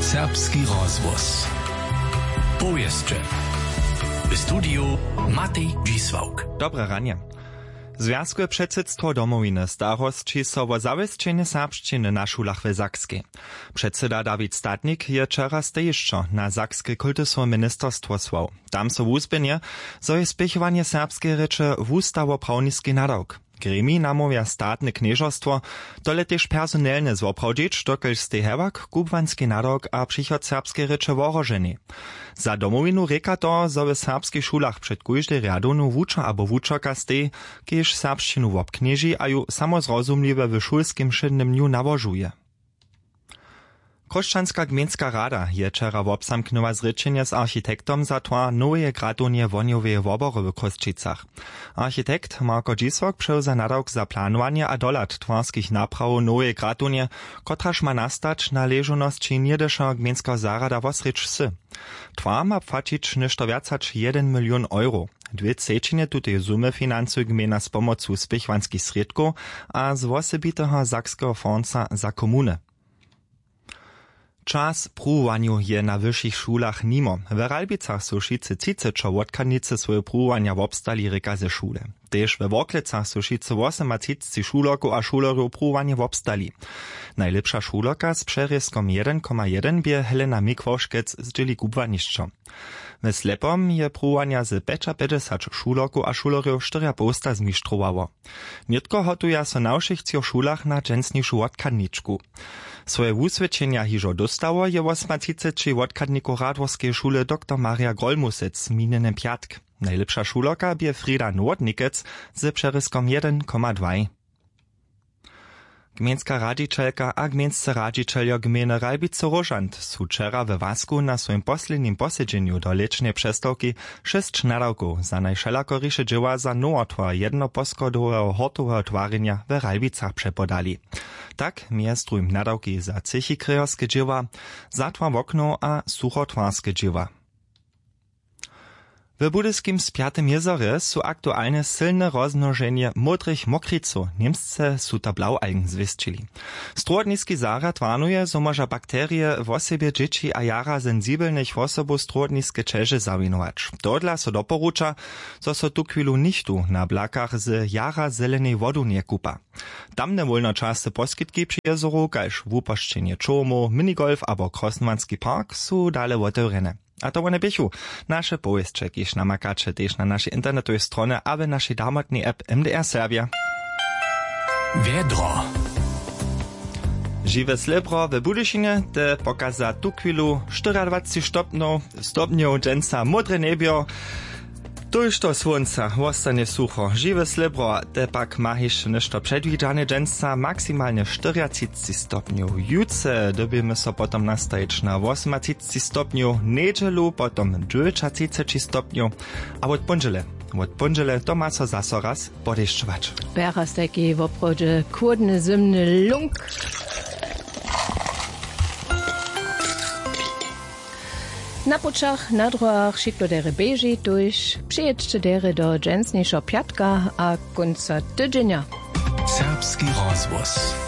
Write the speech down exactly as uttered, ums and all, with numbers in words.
Serbski rozvoz. Powieszcze. W studiu Matej Dzisłauk. Dobre ranie. Związkowe przedsedztwo domowiny starostči so wo zawěsćenje serbšćiny na šulach w Sakskiej. Předseda Dawid Statnik je wczera stejišćo na Sakskie kultusne ministerstwo słał. Tam so wuzběnje, zo je spěchovanje serbskiej reče wustawo-prawniski nadawk. Gremi namówia statne knieżostwo, dole też personelne zwoprawdzić, dokelž stej hewak, kubwanski nadawk a přichod serbskiej reče worożeni. Za domowinu reka to, zo w serbskich szulach przed kóždej riadonu wuča abo wučoka stej, kiež serbšćinu wobknieži a ju samozrozumliwe w szulskim šednym dniu nawożuje. Košćanska gmejnska rada je wczera wobsamknęła zrečenje z architektom za twa nowe gradonje woniowe wobory w Kosčicach. Architekt Marko Dzisłauk převza nadawk za planowanie a dolat twarskich napraw nowe gradonje, kotraž ma nastać na ležonosti niedešo gmejnska zarada wosreć sy. Twar ma płacić nešto viacač jeden milion euro. Dwie trzeciny tutej sumy finansuje gmejna z pomocą spěchwanskich sredków a z wosebitego sakskiego fonda za komuny. Czas pruwaniu je na wyższych szulach nimo. W Ralbicach są šice třicet wodkanice swoje pruwania wobstali reka ze szule. Tež we Woklecach są šice třicet osm šuloku a šulerów pruwanie wobstali. Najlepsza šuloka z przeryskom jeden przecinek jeden bie Helena Mikwoszkec z dzieli kubwaniszczo. W Slepom je pruwania z pięćdziesiąt šuloku a šulerów cztery posta zmištrowało. Nietko hotuja so na všich szulach na dżensniejszą wodkaniczku. Swoje wusvedčenja hižo dostało je třicet osm wodkadniku Radworskiej szule dr Maria Grolmusec minjenem piatk. Najlepsza šuloka bie Frida Nordnikec z przeryskom jeden przecinek dwa. Gmejnska radžičelka a gmejnscy radžičeljo gmejny Ralbice-Rožant su wczera we Wasku na swoim poslednim posedźenju do lečnej přestawki šest nadawków za najšelakoriše dzieła za nowotwar jednoposchodowego hortowego twarjenja w Ralbicach przepodali. Tak miestrujem nadawki za cychikrejorskie dzieła, zatwar wokno a suchotwarskie dzieła. W Budyskim Spiatym jezorze su aktualne silne rozmnożenie modrych mokriców. Niemsce su ta blaualgen zwieścili. Strodniski zarad warnuje, zo może bakterie w osobie dzieci a jara sensibelnych osobów strodniskie czeże zawinować. Dodla so doporucza, zo so tu chwilu nichtu na blakach z jara zelenej wodu nie kupa. Tamne wolnoczasy poskitki przy jezoru, kaž wuposzczenie czomu, minigolf abo krosnwanski park su dale otevřene. A to one běchu. Naše powieszcze, kiež namakače tež na naszej internetowej stronie, a w naszej damotnej app M D R Serbia. Wiedro. Žiwe slebro w Budyšinie te pokaza tu chwilu dwadzieścia stopňov, stopňov dženca modre nebio. Tuž to słonca, ostanie sucho. Žiwe slebro te pak ma jeszcze nešto przedwidziane dženca, maksymalnie czterdzieści stopňov. Jutce dobimy so potom nastajić na osiemdziesiąt stopňov, nedželu potom dziewięćdziesiąt stopňov, a od ponžele, od ponžele to ma so zaso raz podešćować. Teraz taki w obchodzie kłodny, zimny lunk. Na pučach, na drogach šiklo dere beži, tuž přijeďte dere do džensnejšo pjatka a konca tydzienia. Serbski rozvoz.